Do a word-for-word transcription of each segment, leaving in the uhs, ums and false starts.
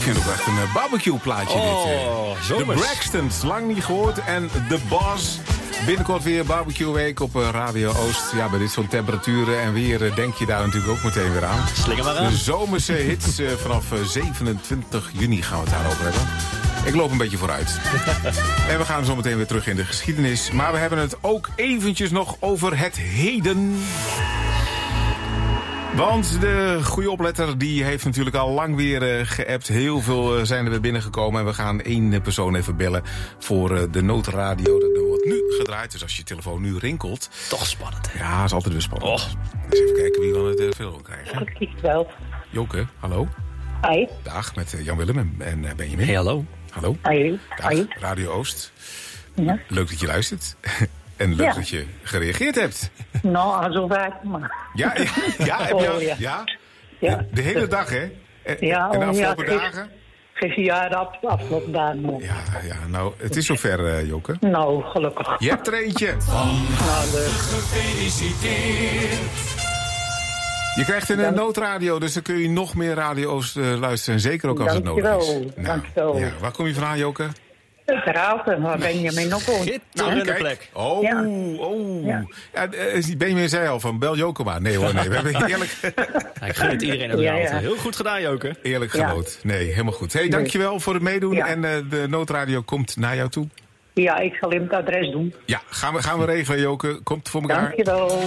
vind het ook echt een uh, barbecue plaatje oh, dit. Uh. Zomers. De Braxtons, lang niet gehoord. En The Boss. Binnenkort weer barbecue week op uh, Radio Oost. Ja, bij dit soort temperaturen en weer uh, denk je daar natuurlijk ook meteen weer aan. Slinger maar aan. De zomerse hits uh, vanaf uh, zevenentwintig juni gaan we het daarover hebben. Ik loop een beetje vooruit. En we gaan zo meteen weer terug in de geschiedenis. Maar we hebben het ook eventjes nog over het heden. Want de goede opletter die heeft natuurlijk al lang weer uh, geappt. Heel veel uh, zijn er weer binnengekomen. En we gaan één persoon even bellen voor uh, de noodradio. Dat wordt nu gedraaid. Dus als je telefoon nu rinkelt... Toch spannend, hè? Ja, is altijd weer spannend. Oh. Eens even kijken wie we aan het uh, veel krijgen. Ik kies wel. Joke, hallo. Hi. Dag, met uh, Jan Willem en, en uh, Benjamin. Hey, hallo. Hallo. Hi. Dag, Hi. Radio Oost. Ja. Leuk dat je luistert. En leuk Ja. dat je gereageerd hebt. Nou, zo vaak maar. Ja, ja, heb je, Oh, ja. ja? Ja. De, de hele dag, hè? En, Ja, en de oh, afgelopen ja, dagen? Geef je jaar af, afgelopen dagen. Ja, ja, nou, het is zover, uh, Joke. Nou, gelukkig. Je hebt er eentje. Nou, leuk. Je krijgt een Dank. noodradio, dus dan kun je nog meer radio's uh, luisteren. Zeker ook als het nodig Dankjewel. is. Dankjewel. Ja, waar kom je vandaan, Joke? Het Raven, waar Benjamin nog woont. Schitterende Kijk. plek. Oh, Ja. oh. Ja. Ja, uh, Benjamin zei al van bel Joke maar. Nee hoor, nee. We hebben eerlijk, Ja, ik gun het iedereen ook Ja, ja, ja. Heel goed gedaan, Joke. eerlijk Ja. genoten. Nee, helemaal goed. Hey, dankjewel voor het meedoen. Ja. En uh, de noodradio komt naar jou toe. Ja, ik zal hem het adres doen. Ja, gaan we, gaan we regelen, Joke. Komt voor elkaar. Dankjewel.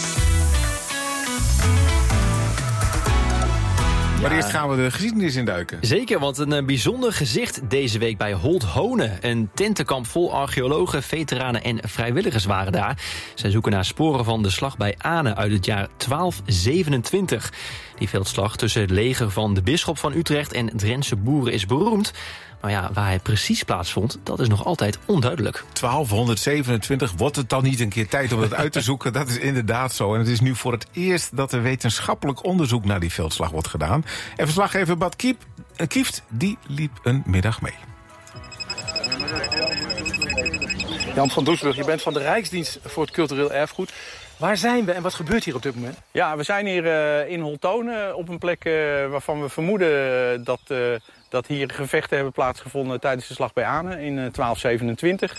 Maar eerst gaan we de geschiedenis induiken. Zeker, want een uh, bijzonder gezicht deze week bij Holthone. Een tentenkamp vol archeologen, veteranen en vrijwilligers waren daar. Zij zoeken naar sporen van de slag bij Ane uit het jaar twaalf zevenentwintig. Die veldslag tussen het leger van de bisschop van Utrecht en Drentse boeren is beroemd. Maar ja, waar hij precies plaatsvond, dat is nog altijd onduidelijk. twaalfhonderdzevenentwintig, wordt het dan niet een keer tijd om dat uit te zoeken? Dat is inderdaad zo. En het is nu voor het eerst dat er wetenschappelijk onderzoek naar die veldslag wordt gedaan. En verslaggever Bad Kiep, uh, Kieft, die liep een middag mee. Jan van Doesburg, je bent van de Rijksdienst voor het Cultureel Erfgoed. Waar zijn we en wat gebeurt hier op dit moment? Ja, we zijn hier uh, in Holthone op een plek uh, waarvan we vermoeden dat, uh, dat hier gevechten hebben plaatsgevonden tijdens de slag bij Ane in uh, twaalf zevenentwintig.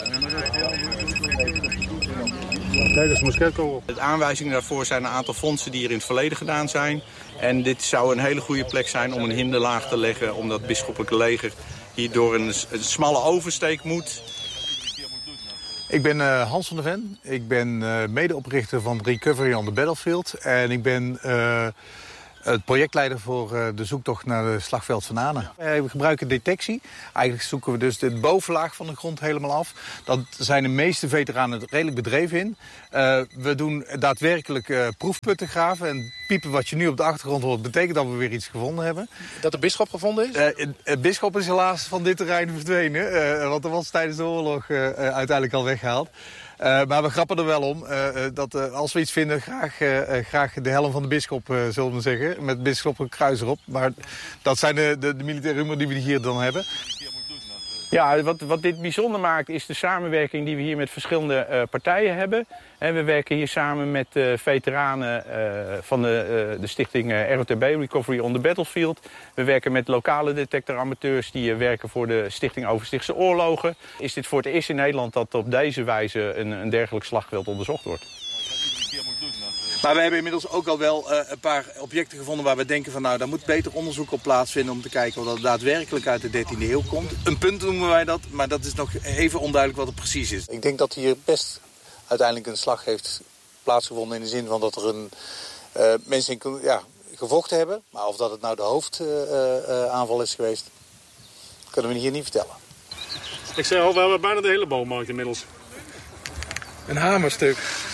De aanwijzingen daarvoor zijn een aantal fondsen die hier in het verleden gedaan zijn. En dit zou een hele goede plek zijn om een hinderlaag te leggen, omdat het bisschoppelijke leger hier door een, een smalle oversteek moet. Ik ben uh, Hans van der Ven. Ik ben uh, medeoprichter van Recovery on the Battlefield. En ik ben uh, het projectleider voor uh, de zoektocht naar het slagveld van Ane. Uh, we gebruiken detectie. Eigenlijk zoeken we dus de bovenlaag van de grond helemaal af. Dat zijn de meeste veteranen redelijk bedreven in. Uh, we doen daadwerkelijk uh, proefputten graven. En piepen wat je nu op de achtergrond hoort, betekent dat we weer iets gevonden hebben. Dat de bisschop gevonden is? Uh, de bisschop is helaas van dit terrein verdwenen. Uh, want er was tijdens de oorlog uh, uh, uiteindelijk al weggehaald. Uh, maar we grappen er wel om uh, dat uh, als we iets vinden, graag, uh, graag de helm van de bisschop, uh, zullen we zeggen. Met bisschop een kruis erop. Maar dat zijn de, de, de militaire humor die we hier dan hebben. Ja, wat, wat dit bijzonder maakt is de samenwerking die we hier met verschillende uh, partijen hebben. En we werken hier samen met uh, veteranen uh, van de, uh, de stichting uh, R O T B, Recovery on the Battlefield. We werken met lokale detectoramateurs die uh, werken voor de Stichting Overstichtse Oorlogen. Is dit voor het eerst in Nederland dat op deze wijze een, een dergelijk slagveld onderzocht wordt? Maar we hebben inmiddels ook al wel uh, een paar objecten gevonden waar we denken van nou, daar moet beter onderzoek op plaatsvinden om te kijken of dat daadwerkelijk uit de dertiende eeuw komt. Een punt noemen wij dat, maar dat is nog even onduidelijk wat het precies is. Ik denk dat hier best uiteindelijk een slag heeft plaatsgevonden in de zin van dat er een uh, mensen in, ja, gevochten hebben. Maar of dat het nou de hoofdaanval uh, uh, is geweest, kunnen we hier niet vertellen. Ik zeg al, we hebben bijna de hele boom gemaakt inmiddels. Een hamerstuk.